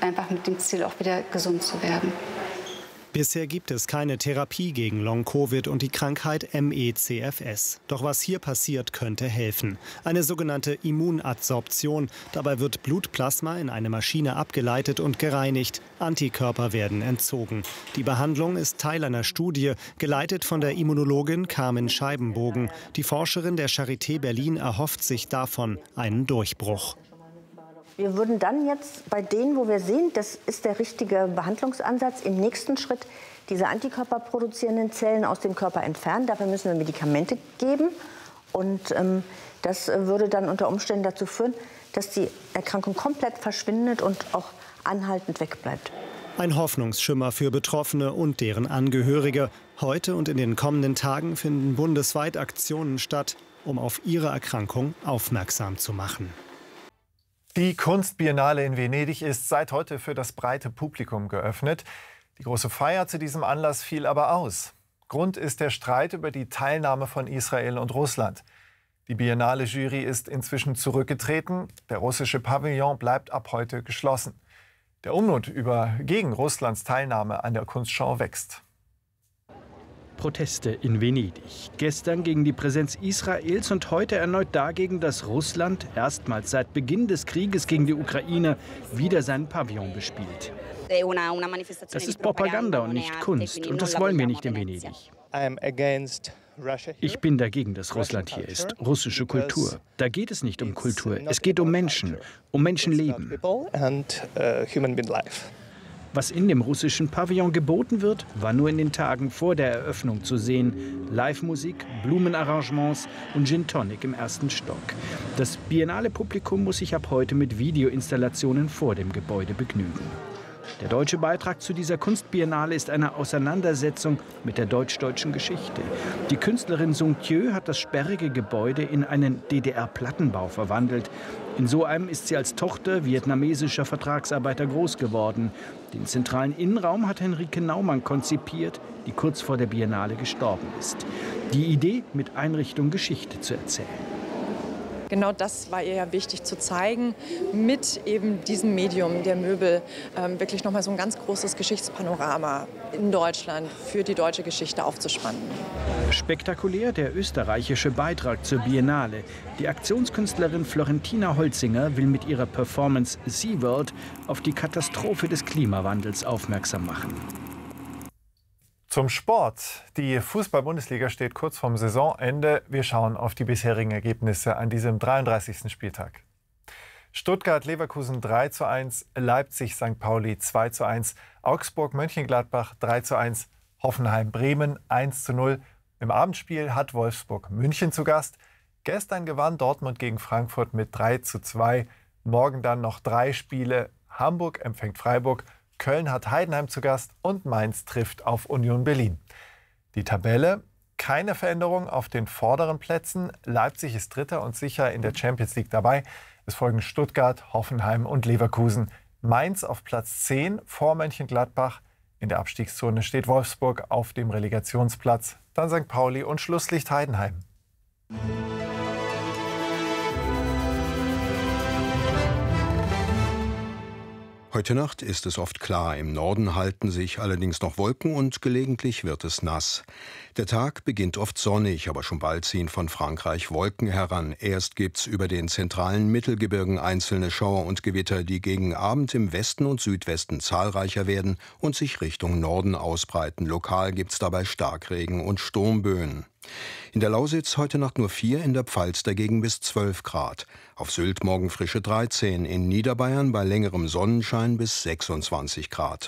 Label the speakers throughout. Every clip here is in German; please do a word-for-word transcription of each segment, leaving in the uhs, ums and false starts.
Speaker 1: einfach mit dem Ziel, auch wieder gesund zu werden.
Speaker 2: Bisher gibt es keine Therapie gegen Long-Covid und die Krankheit M E C F S. Doch was hier passiert, könnte helfen. Eine sogenannte Immunadsorption. Dabei wird Blutplasma in eine Maschine abgeleitet und gereinigt. Antikörper werden entzogen. Die Behandlung ist Teil einer Studie, geleitet von der Immunologin Carmen Scheibenbogen. Die Forscherin der Charité Berlin erhofft sich davon einen Durchbruch.
Speaker 3: Wir würden dann jetzt bei denen, wo wir sehen, das ist der richtige Behandlungsansatz, im nächsten Schritt diese antikörperproduzierenden Zellen aus dem Körper entfernen. Dafür müssen wir Medikamente geben. Und ähm, das würde dann unter Umständen dazu führen, dass die Erkrankung komplett verschwindet und auch anhaltend wegbleibt.
Speaker 2: Ein Hoffnungsschimmer für Betroffene und deren Angehörige. Heute und in den kommenden Tagen finden bundesweit Aktionen statt, um auf ihre Erkrankung aufmerksam zu machen.
Speaker 4: Die Kunstbiennale in Venedig ist seit heute für das breite Publikum geöffnet. Die große Feier zu diesem Anlass fiel aber aus. Grund ist der Streit über die Teilnahme von Israel und Russland. Die Biennale-Jury ist inzwischen zurückgetreten. Der russische Pavillon bleibt ab heute geschlossen. Der Unmut über gegen Russlands Teilnahme an der Kunstschau wächst.
Speaker 5: Proteste in Venedig. Gestern gegen die Präsenz Israels und heute erneut dagegen, dass Russland erstmals seit Beginn des Krieges gegen die Ukraine wieder seinen Pavillon bespielt. Das ist Propaganda und nicht Kunst und das wollen wir nicht in Venedig. Ich bin dagegen, dass Russland hier ist. Russische Kultur. Da geht es nicht um Kultur, es geht um Menschen, um Menschenleben. Was in dem russischen Pavillon geboten wird, war nur in den Tagen vor der Eröffnung zu sehen. Live-Musik, Blumenarrangements und Gin Tonic im ersten Stock. Das Biennale-Publikum muss sich ab heute mit Videoinstallationen vor dem Gebäude begnügen. Der deutsche Beitrag zu dieser Kunstbiennale ist eine Auseinandersetzung mit der deutsch-deutschen Geschichte. Die Künstlerin Sung Thieu hat das sperrige Gebäude in einen D D R-Plattenbau verwandelt. In so einem ist sie als Tochter vietnamesischer Vertragsarbeiter groß geworden. Den zentralen Innenraum hat Henrike Naumann konzipiert, die kurz vor der Biennale gestorben ist. Die Idee, mit Einrichtung Geschichte zu erzählen.
Speaker 6: Genau das war ihr ja wichtig zu zeigen, mit eben diesem Medium der Möbel ähm, wirklich noch mal so ein ganz großes Geschichtspanorama in Deutschland für die deutsche Geschichte aufzuspannen.
Speaker 5: Spektakulär der österreichische Beitrag zur Biennale. Die Aktionskünstlerin Florentina Holzinger will mit ihrer Performance SeaWorld auf die Katastrophe des Klimawandels aufmerksam machen.
Speaker 4: Zum Sport. Die Fußball-Bundesliga steht kurz vorm Saisonende. Wir schauen auf die bisherigen Ergebnisse an diesem dreiunddreißigsten Spieltag. Stuttgart-Leverkusen drei zu eins, Leipzig-Sankt Pauli zwei zu eins, Augsburg-Mönchengladbach drei zu eins, Hoffenheim-Bremen eins zu null. Im Abendspiel hat Wolfsburg München zu Gast. Gestern gewann Dortmund gegen Frankfurt mit drei zu zwei. Morgen dann noch drei Spiele. Hamburg empfängt Freiburg. Köln hat Heidenheim zu Gast und Mainz trifft auf Union Berlin. Die Tabelle, keine Veränderung auf den vorderen Plätzen. Leipzig ist Dritter und sicher in der Champions League dabei. Es folgen Stuttgart, Hoffenheim und Leverkusen. Mainz auf Platz zehn vor Mönchengladbach. In der Abstiegszone steht Wolfsburg auf dem Relegationsplatz. Dann Sankt Pauli und Schlusslicht Heidenheim.
Speaker 7: Heute Nacht ist es oft klar, im Norden halten sich allerdings noch Wolken und gelegentlich wird es nass. Der Tag beginnt oft sonnig, aber schon bald ziehen von Frankreich Wolken heran. Erst gibt's über den zentralen Mittelgebirgen einzelne Schauer und Gewitter, die gegen Abend im Westen und Südwesten zahlreicher werden und sich Richtung Norden ausbreiten. Lokal gibt's dabei Starkregen und Sturmböen. In der Lausitz heute Nacht nur vier, in der Pfalz dagegen bis zwölf Grad. Auf Sylt morgen frische dreizehn, in Niederbayern bei längerem Sonnenschein bis sechsundzwanzig Grad.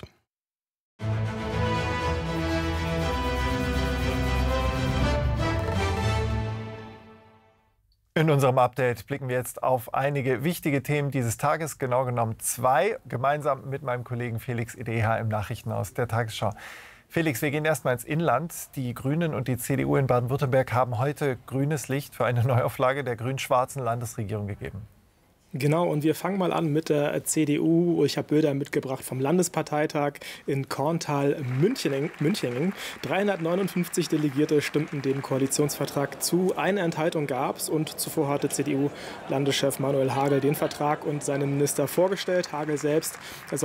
Speaker 4: In unserem Update blicken wir jetzt auf einige wichtige Themen dieses Tages, genau genommen zwei, gemeinsam mit meinem Kollegen Felix Ideha im Nachrichtenhaus der Tagesschau. Felix, wir gehen erstmal ins Inland. Die Grünen und die C D U in Baden-Württemberg haben heute grünes Licht für eine Neuauflage der grün-schwarzen Landesregierung gegeben.
Speaker 8: Genau, und wir fangen mal an mit der C D U. Ich habe Bilder mitgebracht vom Landesparteitag in Korntal-Münchening. dreihundertneunundfünfzig Delegierte stimmten dem Koalitionsvertrag zu. Eine Enthaltung gab es und zuvor hatte C D U-Landeschef Manuel Hagel den Vertrag und seinen Minister vorgestellt. Hagel selbst